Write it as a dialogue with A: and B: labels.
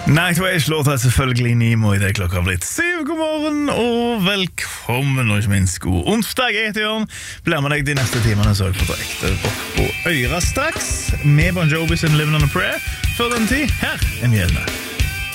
A: Nightwish låter selvfølgelig Nemo I det klokka har blitt 7. God morgen og velkommen og ikke minst god onsdag. Jeg heter Jørn, blir med deg de neste timene så jeg får ta ekte rock på øyra straks med Bon Jovi sin Living on a Prayer. Før den tid, her er nyhetene.